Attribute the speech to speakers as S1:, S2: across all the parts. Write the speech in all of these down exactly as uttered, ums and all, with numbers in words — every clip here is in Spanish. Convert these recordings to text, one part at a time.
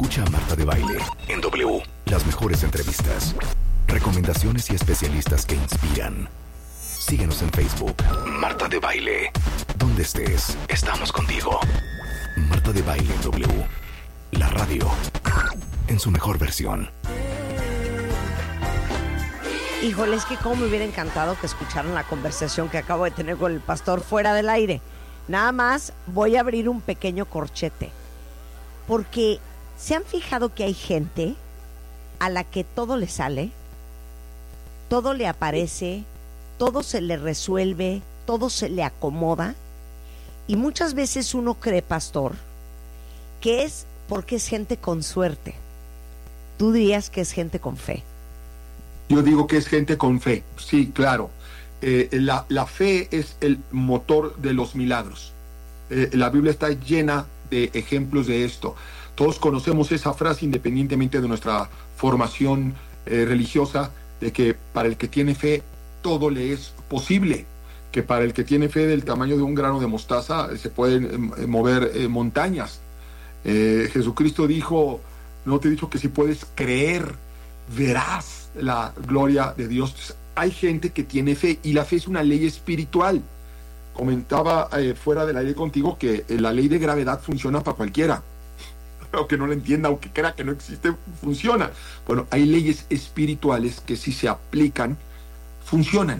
S1: Escucha a Marta de Baile en W. Las mejores entrevistas, recomendaciones y especialistas que inspiran. Síguenos en Facebook, Marta de Baile. Donde estés, estamos contigo. Marta de Baile en W. La radio en su mejor versión.
S2: Híjole, es que cómo me hubiera encantado que escucharan la conversación que acabo de tener con el pastor fuera del aire. Nada más voy a abrir un pequeño corchete. Porque ¿se han fijado que hay gente a la que todo le sale? Todo le aparece, todo se le resuelve, todo se le acomoda. Y muchas veces uno cree, pastor, que es porque es gente con suerte. Tú dirías que es gente con fe.
S3: Yo digo que es gente con fe, sí, claro. Eh, la, la fe es el motor de los milagros. Eh, la Biblia está llena de ejemplos de esto. Todos conocemos esa frase, independientemente de nuestra formación eh, religiosa, de que para el que tiene fe todo le es posible, que para el que tiene fe del tamaño de un grano de mostaza se pueden eh, mover eh, montañas. Eh, Jesucristo dijo, no te he dicho que si puedes creer, verás la gloria de Dios. Hay gente que tiene fe y la fe es una ley espiritual. Comentaba eh, fuera del aire contigo que eh, la ley de gravedad funciona para cualquiera. Aunque no la entienda, aunque crea que no existe, funciona. Bueno, hay leyes espirituales que si se aplican, funcionan.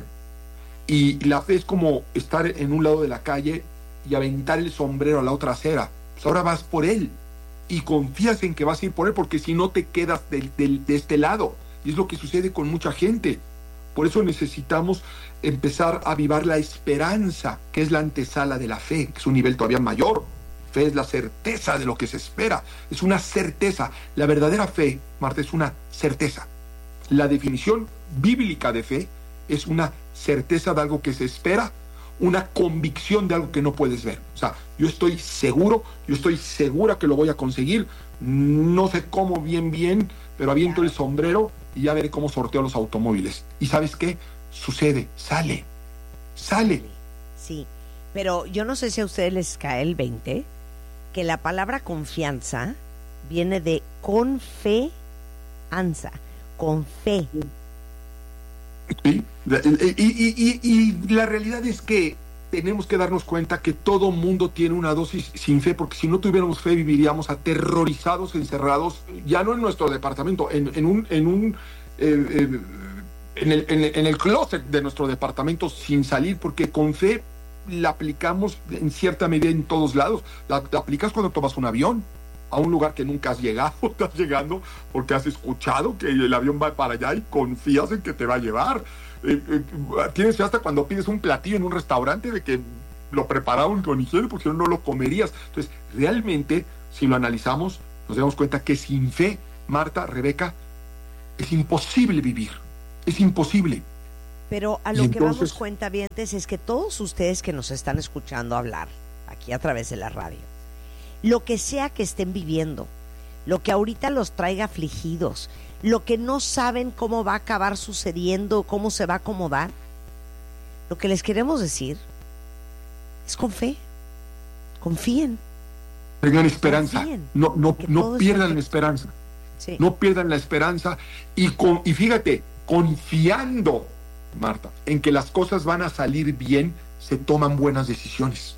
S3: Y la fe es como estar en un lado de la calle y aventar el sombrero a la otra acera. Pues ahora vas por él y confías en que vas a ir por él, porque si no te quedas de, de, de este lado. Y es lo que sucede con mucha gente. Por eso necesitamos empezar a avivar la esperanza, que es la antesala de la fe, que es un nivel todavía mayor. Fe es la certeza de lo que se espera. Es una certeza. La verdadera fe, Marta, es una certeza. La definición bíblica de fe es una certeza de algo que se espera, una convicción de algo que no puedes ver. O sea, yo estoy seguro, yo estoy segura que lo voy a conseguir. No sé cómo bien, bien, pero aviento el sombrero y ya veré cómo sorteo los automóviles. ¿Y sabes qué? Sucede, sale, sale.
S2: Sí, pero yo no sé si a ustedes les cae el veinte, que la palabra confianza viene de confianza, con fe.
S3: Sí, y, y, y, y la realidad es que tenemos que darnos cuenta que todo mundo tiene una dosis sin fe, porque si no tuviéramos fe viviríamos aterrorizados, encerrados, ya no en nuestro departamento, en, en un, en un eh, eh, en, el, en, el, en el closet de nuestro departamento sin salir, porque con fe la aplicamos en cierta medida en todos lados. La, la aplicas cuando tomas un avión a un lugar que nunca has llegado, estás llegando porque has escuchado que el avión va para allá y confías en que te va a llevar. Eh, eh, tienes fe hasta cuando pides un platillo en un restaurante de que lo prepararon con higiene, porque si no, no lo comerías. Entonces, realmente, si lo analizamos, nos damos cuenta que sin fe, Marta, Rebeca, es imposible vivir. Es imposible.
S2: Pero a lo
S3: y
S2: que
S3: entonces...
S2: vamos cuentavientes es que todos ustedes que nos están escuchando hablar aquí a través de la radio, lo que sea que estén viviendo, lo que ahorita los traiga afligidos, lo que no saben cómo va a acabar sucediendo, cómo se va a acomodar, lo que les queremos decir es con fe, confíen.
S3: Tengan esperanza,
S2: confíen,
S3: no, no, no pierdan la
S2: perfecto.
S3: esperanza,
S2: Sí.
S3: no pierdan la esperanza y, con, y fíjate, confiando, Marta, en que las cosas van a salir bien, se toman buenas decisiones.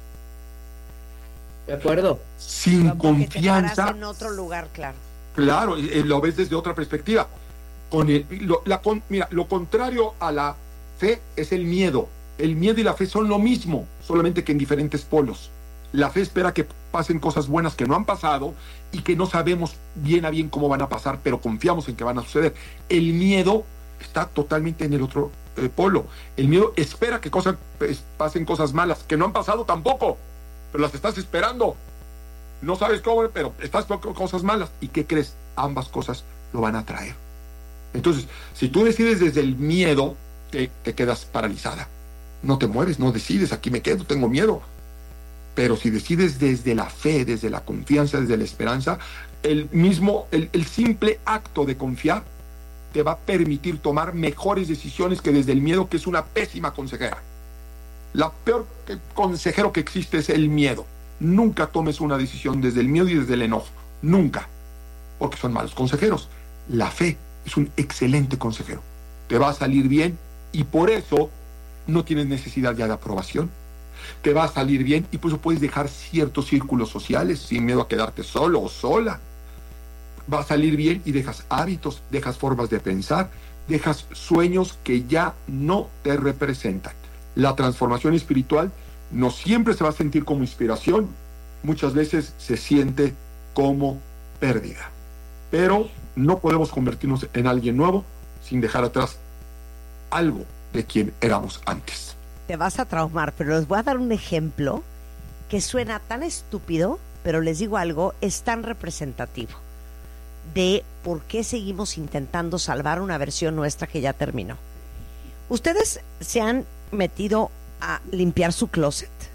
S4: De acuerdo.
S3: Sin
S2: Porque
S3: confianza,
S2: te paras en otro lugar, claro.
S3: claro, eh, lo ves desde otra perspectiva. Con el, lo, la, con, mira, lo contrario a la fe es el miedo. El miedo y la fe son lo mismo, solamente que en diferentes polos. La fe espera que pasen cosas buenas que no han pasado y que no sabemos bien a bien cómo van a pasar, pero confiamos en que van a suceder. El miedo está totalmente en el otro eh, polo. El miedo espera que cosas, pues, pasen cosas malas, que no han pasado tampoco, pero las estás esperando. No sabes cómo, pero estás con cosas malas. ¿Y qué crees? Ambas cosas lo van a traer. Entonces, si tú decides desde el miedo, te, te quedas paralizada. No te mueves, no decides, aquí me quedo, tengo miedo. Pero si decides desde la fe, desde la confianza, desde la esperanza, el mismo, el, el simple acto de confiar te va a permitir tomar mejores decisiones que desde el miedo, que es una pésima consejera. La peor consejero que existe es el miedo. Nunca tomes una decisión desde el miedo y desde el enojo. Nunca. porque son malos consejeros. La fe es un excelente consejero. Te va a salir bien y por eso no tienes necesidad ya de aprobación. Te va a salir bien y por eso puedes dejar ciertos círculos sociales sin miedo a quedarte solo o sola. Va a salir bien y dejas hábitos, dejas formas de pensar, dejas sueños que ya no te representan. La transformación espiritual no siempre se va a sentir como inspiración, muchas veces se siente como pérdida. Pero no podemos convertirnos en alguien nuevo sin dejar atrás algo de quien éramos antes.
S2: Te vas a traumar, pero les voy a dar un ejemplo que suena tan estúpido, pero les digo algo, es tan representativo de por qué seguimos intentando salvar una versión nuestra que ya terminó. ¿Ustedes se han metido a limpiar su closet?